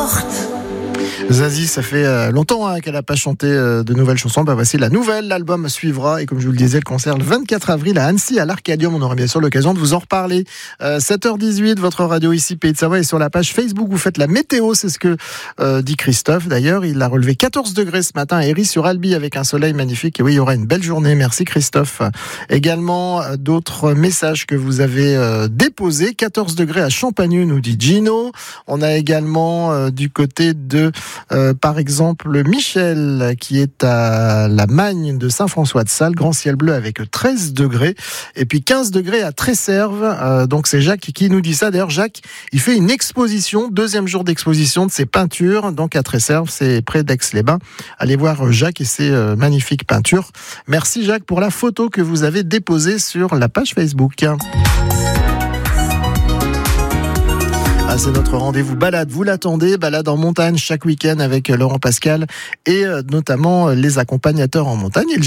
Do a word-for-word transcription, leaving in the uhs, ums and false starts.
porte. Zazie, ça fait euh, longtemps hein, qu'elle n'a pas chanté euh, de nouvelles chansons. Bah, voici la nouvelle, l'album suivra. Et comme je vous le disais, le concert le vingt-quatre avril à Annecy, à l'Arcadium. On aura bien sûr l'occasion de vous en reparler. Euh, sept heures dix-huit, votre radio ici, Pays de Savoie. Et sur la page Facebook, vous faites la météo. C'est ce que euh, dit Christophe. D'ailleurs, il a relevé quatorze degrés ce matin à Héry-sur-Albi avec un soleil magnifique. Et oui, il y aura une belle journée. Merci Christophe. Également, euh, d'autres messages que vous avez euh, déposés. quatorze degrés à Champagneux, nous dit Gino. On a également euh, du côté de... Euh, par exemple, Michel, qui est à la Magne de Saint-François-de-Sales, grand ciel bleu avec treize degrés, et puis quinze degrés à Tresserve. Euh, donc c'est Jacques qui nous dit ça. D'ailleurs, Jacques, il fait une exposition, deuxième jour d'exposition de ses peintures, donc à Tresserve, c'est près d'Aix-les-Bains. Allez voir Jacques et ses euh, magnifiques peintures. Merci Jacques pour la photo que vous avez déposée sur la page Facebook. Ah, c'est notre rendez-vous balade, vous l'attendez, balade en montagne chaque week-end avec Laurent Pascal et euh, notamment les accompagnateurs en montagne. Et